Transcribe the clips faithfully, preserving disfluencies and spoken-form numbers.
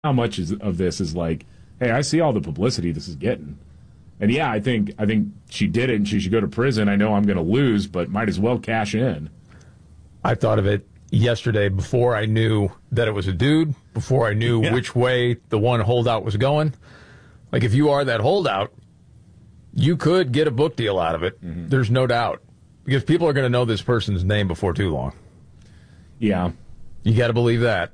how much is, of this is like, hey, I see all the publicity this is getting. And yeah, I think I think she did it and she should go to prison. I know I'm going to lose, but might as well cash in. I thought of it yesterday before I knew that it was a dude, before I knew yeah. which way the one holdout was going. Like, if you are that holdout, you could get a book deal out of it. Mm-hmm. There's no doubt. Because people are going to know this person's name before too long. Yeah. You got to believe that.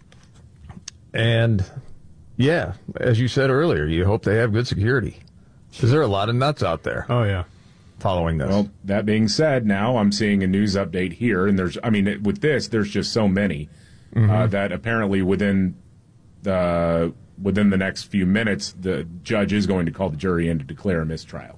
And, yeah, as you said earlier, you hope they have good security. Because there are a lot of nuts out there. Oh, yeah. Following this. Well, that being said, now I'm seeing a news update here, and there's, I mean, with this, there's just so many mm-hmm. uh, that apparently within the within the next few minutes, the judge is going to call the jury in to declare a mistrial.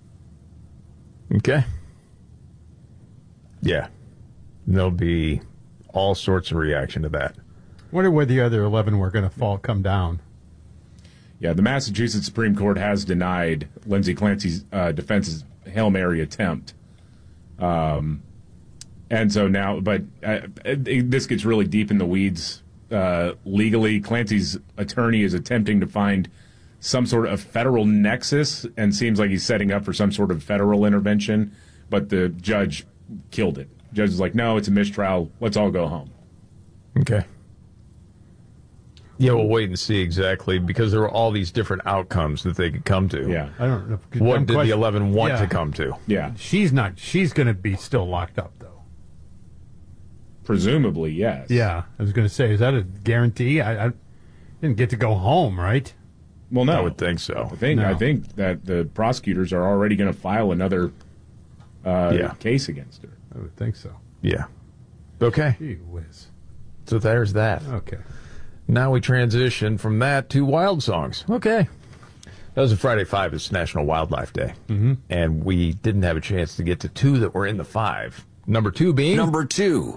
Okay. Yeah. There'll be all sorts of reaction to that. Wonder where the other eleven were going to fall, come down. Yeah, the Massachusetts Supreme Court has denied Lindsay Clancy's uh, defense's Hail Mary attempt. Um, and so now, but uh, it, this gets really deep in the weeds uh, legally. Clancy's attorney is attempting to find some sort of federal nexus and seems like he's setting up for some sort of federal intervention, but the judge killed it. The judge is like, no, it's a mistrial. Let's all go home. Okay. Yeah, we'll wait and see exactly, because there were all these different outcomes that they could come to. Yeah. I don't know. What did question. the eleven want yeah. to come to? Yeah. She's not, she's going to be still locked up, though. Presumably, yes. Yeah. I was going to say, is that a guarantee? I, I didn't get to go home, right? Well, no. I would think so. I think, No. I think that the prosecutors are already going to file another uh, Yeah. case against her. I would think so. Yeah. Okay. Gee whiz. So there's that. Okay. Now we transition from that to wild songs. Okay. That was a Friday Five. It's National Wildlife Day. Mm-hmm. And we didn't have a chance to get to two that were in the five. Number two being? Number two.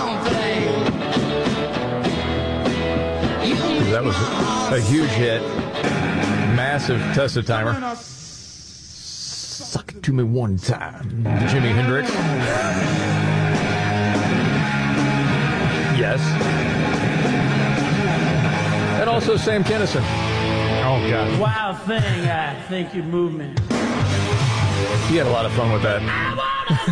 That was a huge hit. Massive Tessa timer. Suck it to me one time. Jimi Hendrix. Yes. And also Sam Kinison. Oh, God. Wild thing, I think you move me. He had a lot of fun with that.